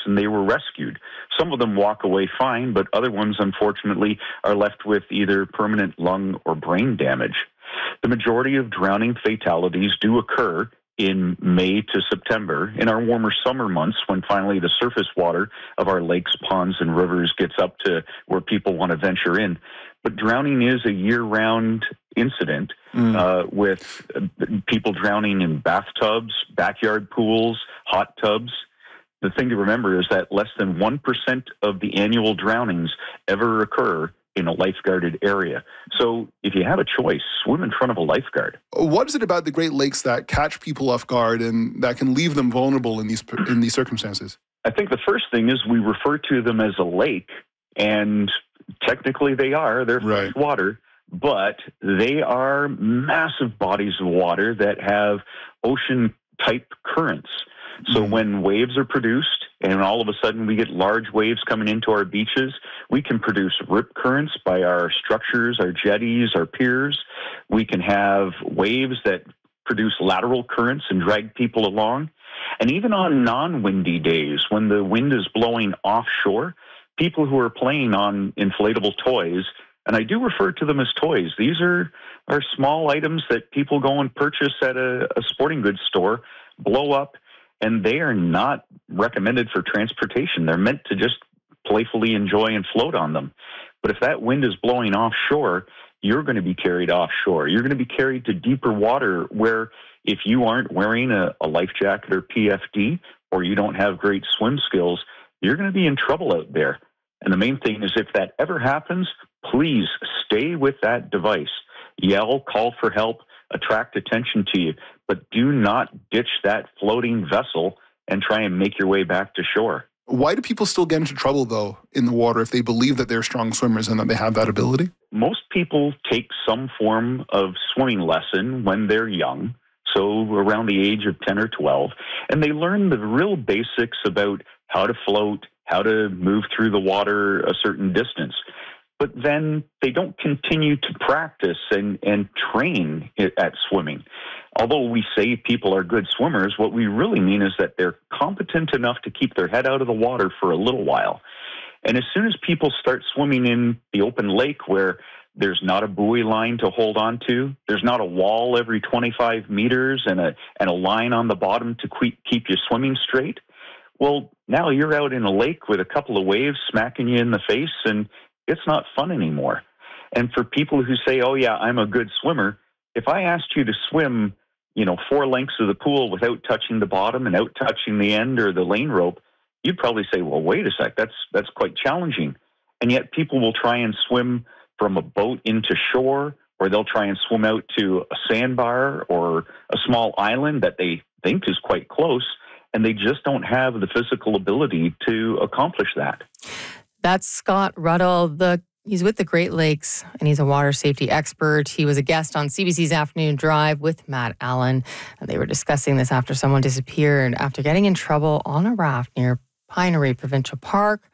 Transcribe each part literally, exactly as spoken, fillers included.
and they were rescued. Some of them walk away fine, but other ones, unfortunately, are left with either permanent lung or brain damage. The majority of drowning fatalities do occur in May to September, in our warmer summer months, when finally the surface water of our lakes, ponds, and rivers gets up to where people want to venture in. But drowning is a year-round incident, mm. uh, with people drowning in bathtubs, backyard pools, hot tubs. The thing to remember is that less than one percent of the annual drownings ever occur in a lifeguarded area. So if you have a choice, swim in front of a lifeguard. What is it about the Great Lakes that catch people off guard and that can leave them vulnerable in these in these circumstances? I think the first thing is we refer to them as a lake, and technically they are. They're fresh right. water, but they are massive bodies of water that have ocean-type currents. So mm. when waves are produced, and all of a sudden we get large waves coming into our beaches, we can produce rip currents by our structures, our jetties, our piers. We can have waves that produce lateral currents and drag people along. And even on non-windy days, when the wind is blowing offshore, people who are playing on inflatable toys, and I do refer to them as toys, these are, are small items that people go and purchase at a, a sporting goods store, blow up, and they are not recommended for transportation. They're meant to just playfully enjoy and float on them. But if that wind is blowing offshore, you're going to be carried offshore. You're going to be carried to deeper water where if you aren't wearing a, a life jacket or P F D, or you don't have great swim skills, you're going to be in trouble out there. And the main thing is if that ever happens, please stay with that device. Yell, call for help, attract attention to you, but do not ditch that floating vessel and try and make your way back to shore. Why do people still get into trouble, though, in the water if they believe that they're strong swimmers and that they have that ability? Most people take some form of swimming lesson when they're young, so around the age of ten or twelve, and they learn the real basics about how to float, how to move through the water a certain distance. But then they don't continue to practice and, and train at swimming. Although we say people are good swimmers, what we really mean is that they're competent enough to keep their head out of the water for a little while. And as soon as people start swimming in the open lake where there's not a buoy line to hold on to, there's not a wall every twenty-five meters and a, and a line on the bottom to keep you swimming straight, well, now you're out in a lake with a couple of waves smacking you in the face, and it's not fun anymore. And for people who say, oh, yeah, I'm a good swimmer, if I asked you to swim, you know, four lengths of the pool without touching the bottom and out touching the end or the lane rope, you'd probably say, well, wait a sec, that's that's quite challenging. And yet people will try and swim from a boat into shore, or they'll try and swim out to a sandbar or a small island that they think is quite close, and they just don't have the physical ability to accomplish that. That's Scott Ruddle. The, he's with the Great Lakes, and he's a water safety expert. He was a guest on C B C's Afternoon Drive with Matt Allen. And they were discussing this after someone disappeared after getting in trouble on a raft near Pinery Provincial Park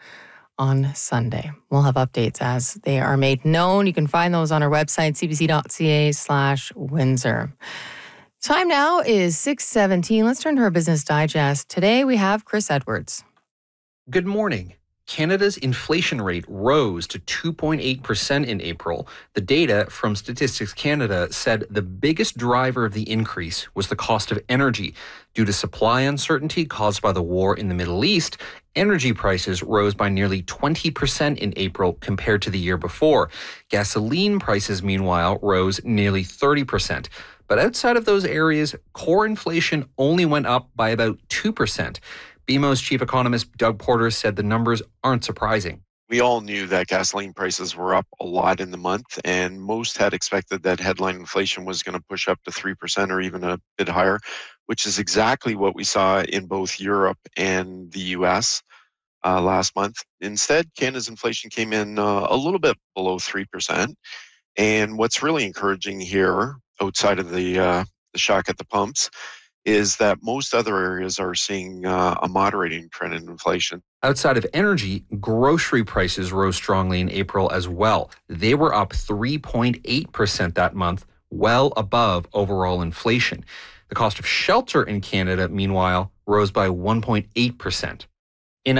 on Sunday. We'll have updates as they are made known. You can find those on our website, cbc.ca slash Windsor. Time now is six seventeen. Let's turn to our Business Digest. Today we have Chris Edwards. Good morning. Canada's inflation rate rose to two point eight percent in April. The data from Statistics Canada said the biggest driver of the increase was the cost of energy. Due to supply uncertainty caused by the war in the Middle East, energy prices rose by nearly twenty percent in April compared to the year before. Gasoline prices, meanwhile, rose nearly thirty percent. But outside of those areas, core inflation only went up by about two percent. B M O's chief economist Doug Porter said the numbers aren't surprising. We all knew that gasoline prices were up a lot in the month, and most had expected that headline inflation was going to push up to three percent or even a bit higher, which is exactly what we saw in both Europe and the U S uh, last month. Instead, Canada's inflation came in uh, a little bit below three percent. And what's really encouraging here, outside of the, uh, the shock at the pumps, is that most other areas are seeing uh, a moderating trend in inflation. Outside of energy, grocery prices rose strongly in April as well. They were up three point eight percent that month, well above overall inflation. The cost of shelter in Canada, meanwhile, rose by one point eight percent.